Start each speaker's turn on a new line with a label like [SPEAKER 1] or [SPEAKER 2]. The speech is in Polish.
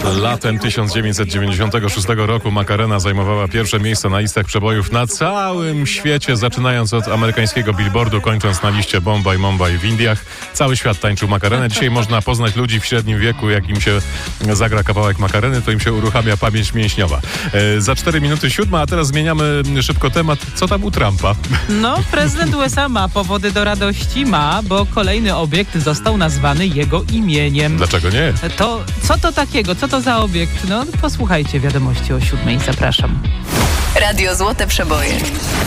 [SPEAKER 1] Latem 1996 roku Macarena zajmowała pierwsze miejsce na listach przebojów na całym świecie, zaczynając od amerykańskiego Billboardu, kończąc na liście Bombay Mumbai w Indiach. Cały świat tańczył Macarenę. Dzisiaj można poznać ludzi w średnim wieku, jak im się zagra kawałek Macareny, to im się uruchamia pamięć mięśniowa. Za 4 minuty 7, a teraz zmieniamy szybko temat. Co tam u Trumpa?
[SPEAKER 2] No, prezydent USA ma powody do radości, bo kolejny obiekt został nazwany jego imieniem.
[SPEAKER 1] Dlaczego nie?
[SPEAKER 2] To co to takiego? Co to za obiekt? No, posłuchajcie wiadomości o 7:00. Zapraszam.
[SPEAKER 3] Radio Złote Przeboje.